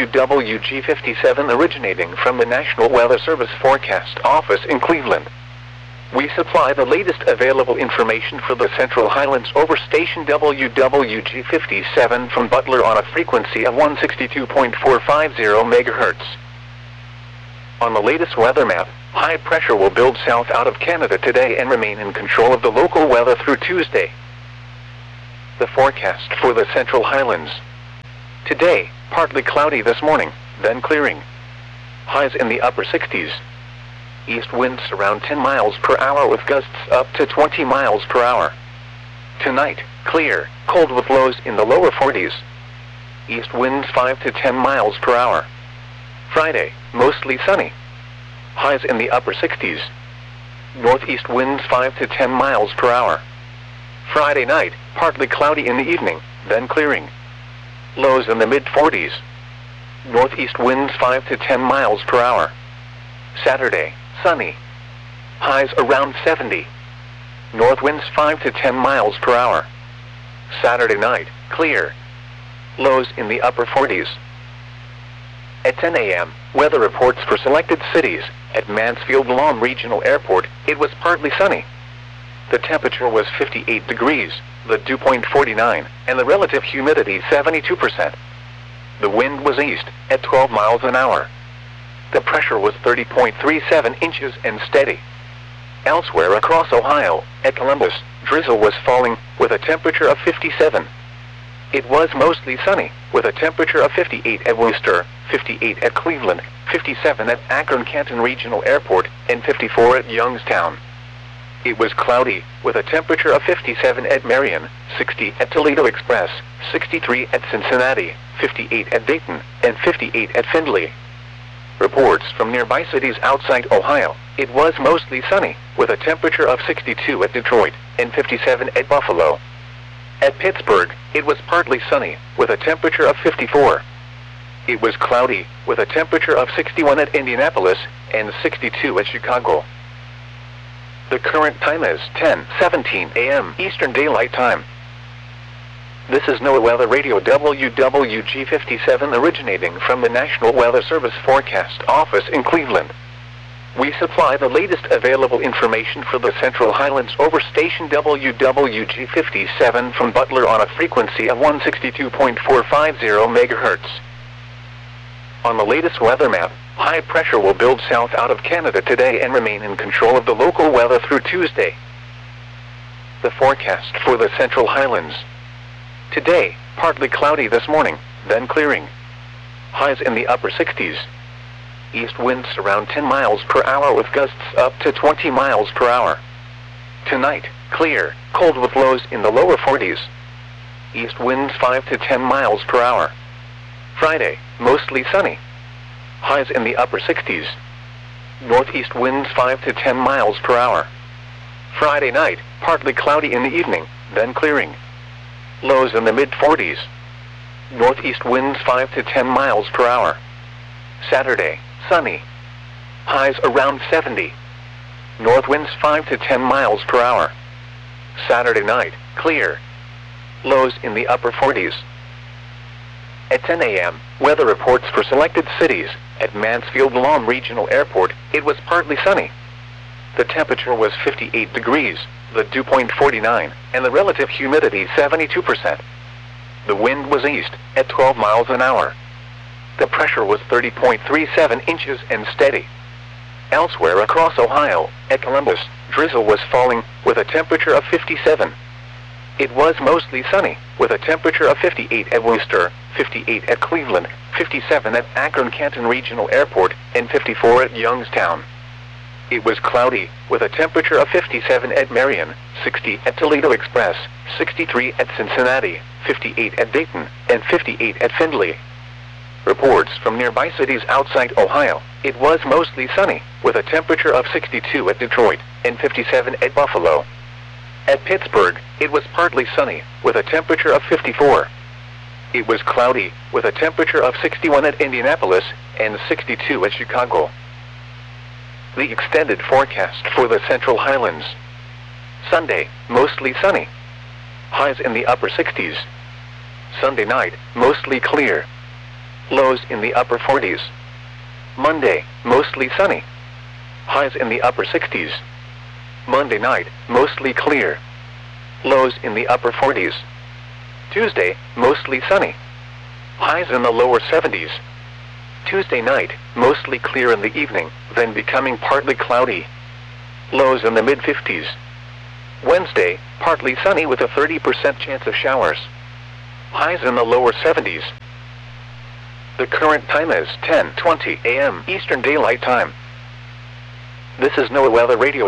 WWG57 originating from the National Weather Service Forecast Office in Cleveland. We supply the latest available information for the Central Highlands over station WWG57 from Butler on a frequency of 162.450 MHz. On the latest weather map, high pressure will build south out of Canada today and remain in control of the local weather through Tuesday. The forecast for the Central Highlands. Today, partly cloudy this morning, then clearing. Highs in the upper 60s. East winds around 10 miles per hour with gusts up to 20 miles per hour. Tonight, clear, cold with lows in the lower 40s. East winds 5 to 10 miles per hour. Friday, mostly sunny. Highs in the upper 60s. Northeast winds 5 to 10 miles per hour. Friday night, partly cloudy in the evening, then clearing. Lows in the mid-40s. Northeast winds 5 to 10 miles per hour. Saturday, sunny. Highs around 70. North winds 5 to 10 miles per hour. Saturday night, clear. Lows in the upper 40s. At 10 a.m., weather reports for selected cities. At Mansfield-Lom Regional Airport, it was partly sunny. The temperature was 58 degrees, the dew point 49, and the relative humidity 72%. The wind was east, at 12 miles an hour. The pressure was 30.37 inches and steady. Elsewhere across Ohio, at Columbus, drizzle was falling, with a temperature of 57. It was mostly sunny, with a temperature of 58 at Worcester, 58 at Cleveland, 57 at Akron-Canton Regional Airport, and 54 at Youngstown. It was cloudy, with a temperature of 57 at Marion, 60 at Toledo Express, 63 at Cincinnati, 58 at Dayton, and 58 at Findlay. Reports from nearby cities outside Ohio, it was mostly sunny, with a temperature of 62 at Detroit, and 57 at Buffalo. At Pittsburgh, it was partly sunny, with a temperature of 54. It was cloudy, with a temperature of 61 at Indianapolis, and 62 at Chicago. The current time is 10:17 a.m. Eastern Daylight Time. This is NOAA Weather Radio WWG57 originating from the National Weather Service Forecast Office in Cleveland. We supply the latest available information for the Central Highlands over station WWG57 from Butler on a frequency of 162.450 MHz. On the latest weather map, high pressure will build south out of Canada today and remain in control of the local weather through Tuesday. The forecast for the Central Highlands. Today, partly cloudy this morning, then clearing. Highs in the upper 60s. East winds around 10 miles per hour with gusts up to 20 miles per hour. Tonight, clear, cold with lows in the lower 40s. East winds 5 to 10 miles per hour. Friday, mostly sunny. Highs in the upper 60s. Northeast winds 5 to 10 miles per hour. Friday night, partly cloudy in the evening, then clearing. Lows in the mid-40s. Northeast winds 5 to 10 miles per hour. Saturday, sunny. Highs around 70. North winds 5 to 10 miles per hour. Saturday night, clear. Lows in the upper 40s. At 10 a.m., weather reports for selected cities. At Mansfield-Lom Regional Airport, it was partly sunny. The temperature was 58 degrees, the dew point 49, and the relative humidity 72%. The wind was east, at 12 miles an hour. The pressure was 30.37 inches and steady. Elsewhere across Ohio, at Columbus, drizzle was falling, with a temperature of 57. It was mostly sunny, with a temperature of 58 at Worcester, 58 at Cleveland, 57 at Akron-Canton Regional Airport, and 54 at Youngstown. It was cloudy, with a temperature of 57 at Marion, 60 at Toledo Express, 63 at Cincinnati, 58 at Dayton, and 58 at Findlay. Reports from nearby cities outside Ohio, it was mostly sunny, with a temperature of 62 at Detroit, and 57 at Buffalo. At Pittsburgh, it was partly sunny, with a temperature of 54. It was cloudy, with a temperature of 61 at Indianapolis, and 62 at Chicago. The extended forecast for the Central Highlands. Sunday, mostly sunny. Highs in the upper 60s. Sunday night, mostly clear. Lows in the upper 40s. Monday, mostly sunny. Highs in the upper 60s. Monday night, mostly clear. Lows in the upper 40s. Tuesday, mostly sunny. Highs in the lower 70s. Tuesday night, mostly clear in the evening, then becoming partly cloudy. Lows in the mid-50s. Wednesday, partly sunny with a 30% chance of showers. Highs in the lower 70s. The current time is 10:20 a.m. Eastern Daylight Time. This is NOAA Weather Radio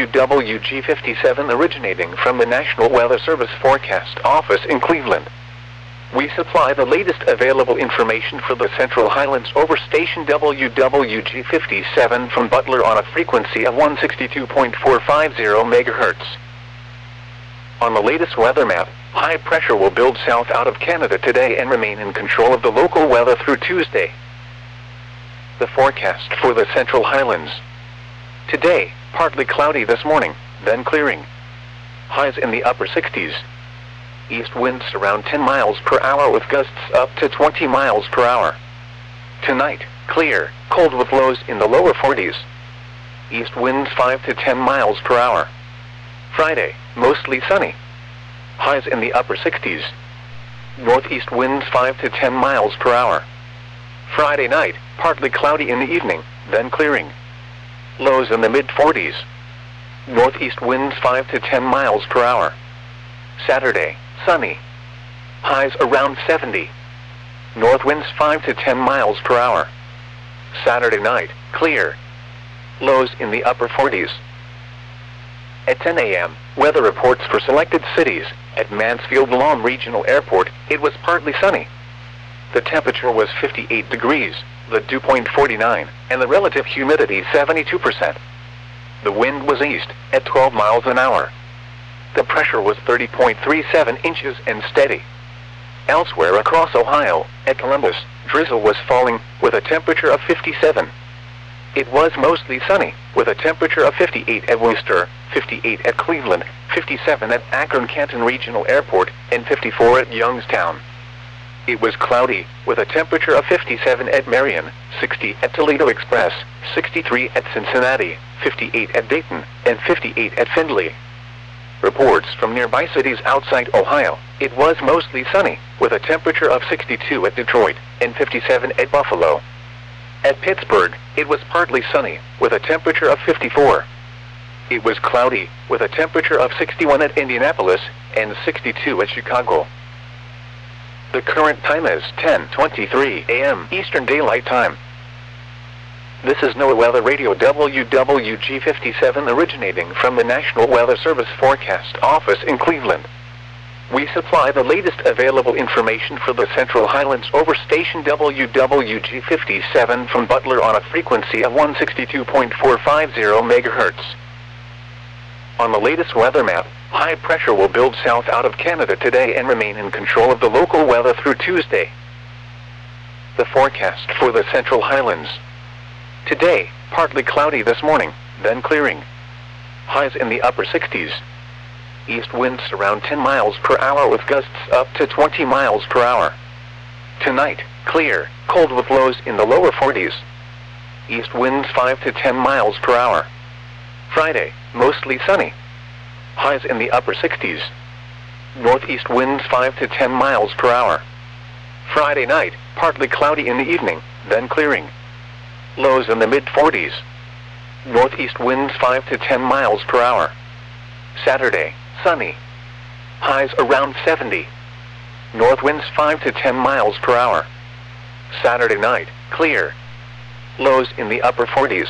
WWG57 originating from the National Weather Service Forecast Office in Cleveland. We supply the latest available information for the Central Highlands over station WWG57 from Butler on a frequency of 162.450 MHz. On the latest weather map, high pressure will build south out of Canada today and remain in control of the local weather through Tuesday. The forecast for the Central Highlands. Today, partly cloudy this morning, then clearing. Highs in the upper 60s. East winds around 10 miles per hour with gusts up to 20 miles per hour. Tonight, clear, cold with lows in the lower 40s. East winds 5 to 10 miles per hour. Friday, mostly sunny. Highs in the upper 60s. Northeast winds 5 to 10 miles per hour. Friday night, partly cloudy in the evening, then clearing. Lows in the mid-40s. Northeast winds 5 to 10 miles per hour. Saturday, sunny. Highs around 70. North winds 5 to 10 miles per hour. Saturday night, clear. Lows in the upper 40s. At 10 a.m., weather reports for selected cities. At Mansfield Lawn Regional Airport, it was partly sunny. The temperature was 58 degrees, the dew point 49, and the relative humidity 72%. The wind was east, at 12 miles an hour. The pressure was 30.37 inches and steady. Elsewhere across Ohio, at Columbus, drizzle was falling, with a temperature of 57. It was mostly sunny, with a temperature of 58 at Worcester, 58 at Cleveland, 57 at Akron-Canton Regional Airport, and 54 at Youngstown. It was cloudy, with a temperature of 57 at Marion, 60 at Toledo Express, 63 at Cincinnati, 58 at Dayton, and 58 at Findlay. Reports from nearby cities outside Ohio, it was mostly sunny, with a temperature of 62 at Detroit, and 57 at Buffalo. At Pittsburgh, it was partly sunny, with a temperature of 54. It was cloudy, with a temperature of 61 at Indianapolis, and 62 at Chicago. The current time is 10:23 a.m. Eastern Daylight Time. This is NOAA Weather Radio WWG57 originating from the National Weather Service Forecast Office in Cleveland. We supply the latest available information for the Central Highlands over station WWG57 from Butler on a frequency of 162.450 MHz. On the latest weather map, high pressure will build south out of Canada today and remain in control of the local weather through Tuesday. The forecast for the Central Highlands. Today, partly cloudy this morning, then clearing. Highs in the upper 60s. East winds around 10 miles per hour with gusts up to 20 miles per hour. Tonight, clear, cold with lows in the lower 40s. East winds 5 to 10 miles per hour. Friday, mostly sunny. Highs in the upper 60s. Northeast winds 5 to 10 miles per hour. Friday night, partly cloudy in the evening, then clearing. Lows in the mid-40s. Northeast winds 5 to 10 miles per hour. Saturday, sunny. Highs around 70. North winds 5 to 10 miles per hour. Saturday night, clear. Lows in the upper 40s.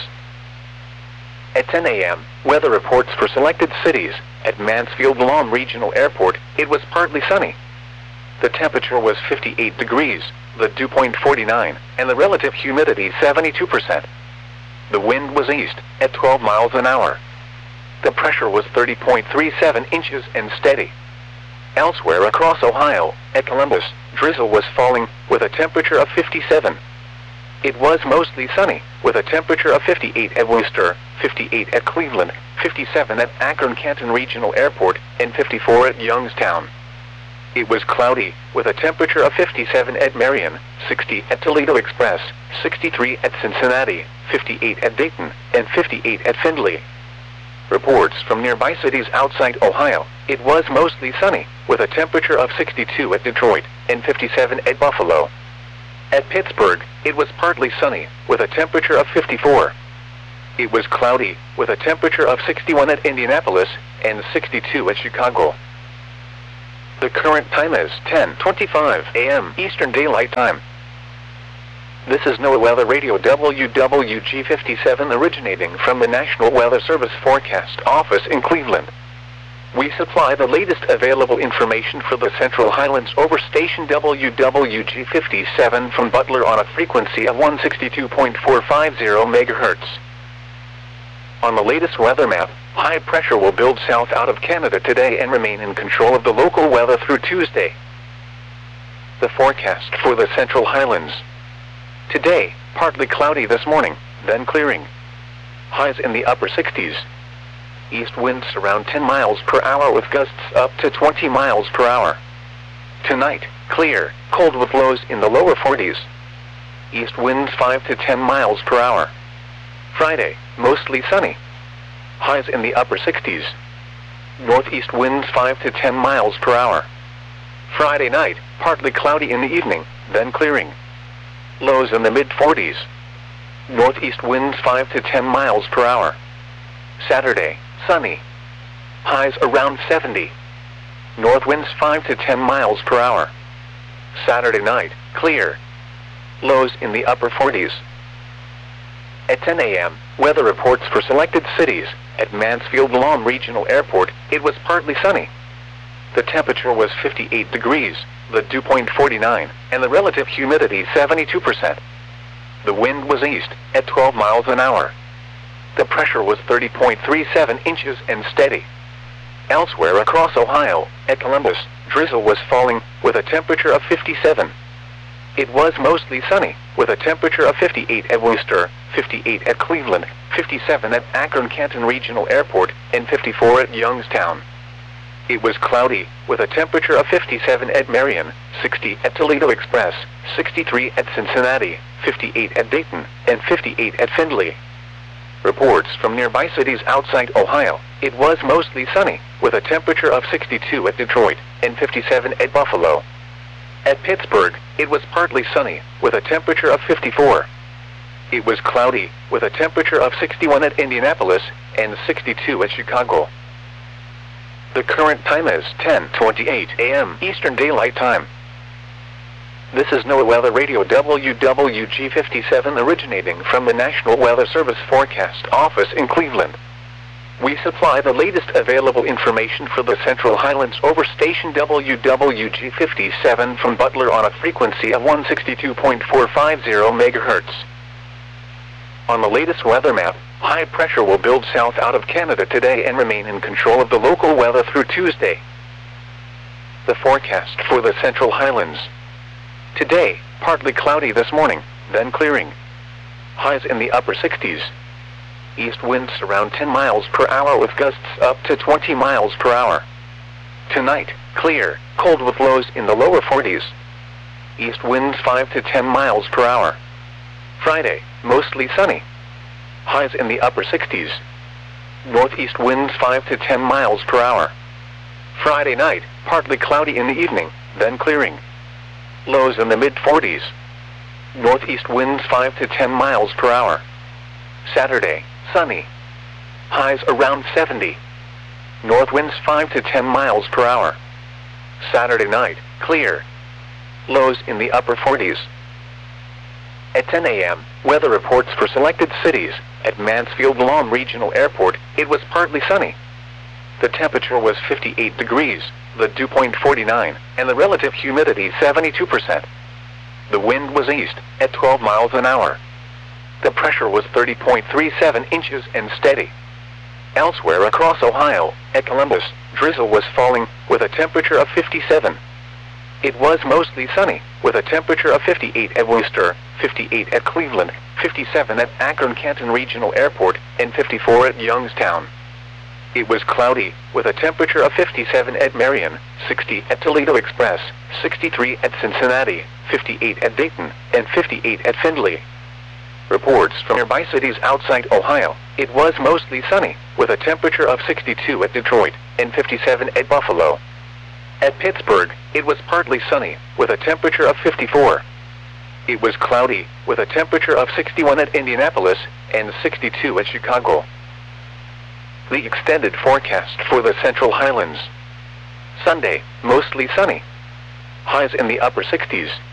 At 10 a.m., weather reports for selected cities. At Mansfield Lawn Regional Airport, it was partly sunny. The temperature was 58 degrees, the dew point 49, and the relative humidity 72%. The wind was east, at 12 miles an hour. The pressure was 30.37 inches and steady. Elsewhere across Ohio, at Columbus, drizzle was falling, with a temperature of 57. It was mostly sunny, with a temperature of 58 at Worcester, 58 at Cleveland, 57 at Akron-Canton Regional Airport, and 54 at Youngstown. It was cloudy, with a temperature of 57 at Marion, 60 at Toledo Express, 63 at Cincinnati, 58 at Dayton, and 58 at Findlay. Reports from nearby cities outside Ohio, it was mostly sunny, with a temperature of 62 at Detroit, and 57 at Buffalo. At Pittsburgh, it was partly sunny, with a temperature of 54. It was cloudy, with a temperature of 61 at Indianapolis and 62 at Chicago. The current time is 10:25 a.m. Eastern Daylight Time. This is NOAA Weather Radio WWG57 originating from the National Weather Service Forecast Office in Cleveland. We supply the latest available information for the Central Highlands over station WWG57 from Butler on a frequency of 162.450 MHz. On the latest weather map, high pressure will build south out of Canada today and remain in control of the local weather through Tuesday. The forecast for the Central Highlands. Today, partly cloudy this morning, then clearing. Highs in the upper 60s. East winds around 10 miles per hour with gusts up to 20 miles per hour. Tonight, clear, cold with lows in the lower 40s. East winds 5 to 10 miles per hour. Friday, mostly sunny. Highs in the upper 60s. Northeast winds 5 to 10 miles per hour. Friday night, partly cloudy in the evening, then clearing. Lows in the mid-40s. Northeast winds 5 to 10 miles per hour. Saturday, sunny. Highs around 70. North winds 5 to 10 miles per hour. Saturday night, clear. Lows in the upper 40s. At 10 a.m., weather reports for selected cities. At Mansfield-Lom Regional Airport, it was partly sunny. The temperature was 58 degrees, the dew point 49, and the relative humidity 72%. The wind was east, at 12 miles an hour. The pressure was 30.37 inches and steady. Elsewhere across Ohio, at Columbus, drizzle was falling, with a temperature of 57. It was mostly sunny, with a temperature of 58 at Worcester, 58 at Cleveland, 57 at Akron-Canton Regional Airport, and 54 at Youngstown. It was cloudy, with a temperature of 57 at Marion, 60 at Toledo Express, 63 at Cincinnati, 58 at Dayton, and 58 at Findlay. Reports from nearby cities outside Ohio, it was mostly sunny, with a temperature of 62 at Detroit, and 57 at Buffalo. At Pittsburgh, it was partly sunny, with a temperature of 54. It was cloudy, with a temperature of 61 at Indianapolis, and 62 at Chicago. The current time is 10:28 a.m. Eastern Daylight Time. This is NOAA Weather Radio WWG57 originating from the National Weather Service Forecast Office in Cleveland. We supply the latest available information for the Central Highlands over station WWG57 from Butler on a frequency of 162.450 MHz. On the latest weather map, high pressure will build south out of Canada today and remain in control of the local weather through Tuesday. The forecast for the Central Highlands. Today, partly cloudy this morning, then clearing. Highs in the upper 60s. East winds around 10 miles per hour with gusts up to 20 miles per hour. Tonight, clear, cold with lows in the lower 40s. East winds 5 to 10 miles per hour. Friday, mostly sunny. Highs in the upper 60s. Northeast winds 5 to 10 miles per hour. Friday night, partly cloudy in the evening, then clearing. Lows in the mid-40s. Northeast winds 5 to 10 miles per hour. Saturday, sunny. Highs around 70. North winds 5 to 10 miles per hour. Saturday night, clear. Lows in the upper 40s. At 10 a.m., weather reports for selected cities. At Mansfield-Lom Regional Airport, it was partly sunny. The temperature was 58 degrees, the dew point 49, and the relative humidity 72%. The wind was east, at 12 miles an hour. The pressure was 30.37 inches and steady. Elsewhere across Ohio, at Columbus, drizzle was falling, with a temperature of 57. It was mostly sunny, with a temperature of 58 at Worcester, 58 at Cleveland, 57 at Akron-Canton Regional Airport, and 54 at Youngstown. It was cloudy, with a temperature of 57 at Marion, 60 at Toledo Express, 63 at Cincinnati, 58 at Dayton, and 58 at Findlay. Reports from nearby cities outside Ohio, it was mostly sunny, with a temperature of 62 at Detroit, and 57 at Buffalo. At Pittsburgh, it was partly sunny, with a temperature of 54. It was cloudy, with a temperature of 61 at Indianapolis and 62 at Chicago. The extended forecast for the Central Highlands. Sunday, mostly sunny. Highs in the upper 60s.